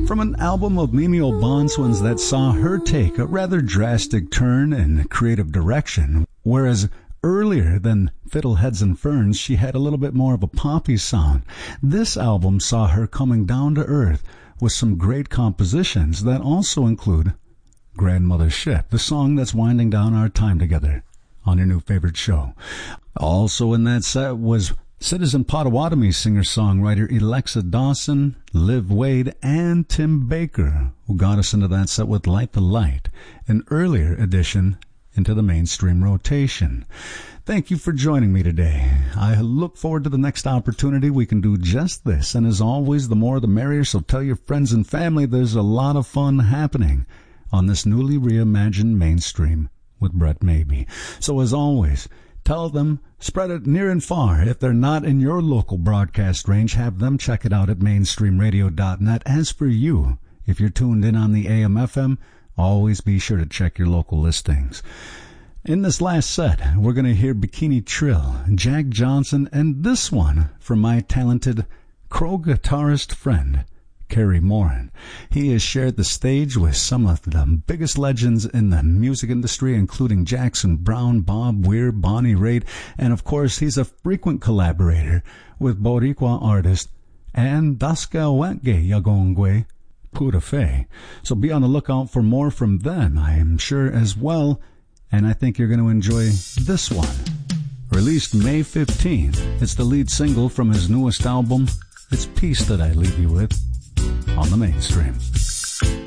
From an album of Mimi O'Bonswin's that saw her take a rather drastic turn in creative direction, whereas earlier than Fiddleheads and Ferns she had a little bit more of a poppy sound. This album saw her coming down to earth with some great compositions that also include Grandmother's Ship, the song that's winding down our time together on your new favorite show. Also in that set was Citizen Potawatomi singer-songwriter Alexa Dawson, Liv Wade, and Tim Baker, who got us into that set with Light the Light, an earlier addition into the mainstream rotation. Thank you for joining me today. I look forward to the next opportunity we can do just this, and as always, the more the merrier, so tell your friends and family there's a lot of fun happening on this newly reimagined mainstream with Brett Maybe. So as always, tell them, spread it near and far. If they're not in your local broadcast range, have them check it out at mainstreamradio.net. As for you, if you're tuned in on the AM/FM, always be sure to check your local listings. In this last set, we're going to hear Bikini Trill, Jack Johnson, and this one from my talented Crow guitarist friend, Kerry Moran. He has shared the stage with some of the biggest legends in the music industry, including Jackson Browne, Bob Weir, Bonnie Raitt, and of course he's a frequent collaborator with Boricua artist and Daska Wenge Yagongwe Pura Fe. So be on the lookout for more from them, I am sure as well, and I think you're going to enjoy this one. Released May 15th, it's the lead single from his newest album. It's Peace that I leave you with on the mainstream.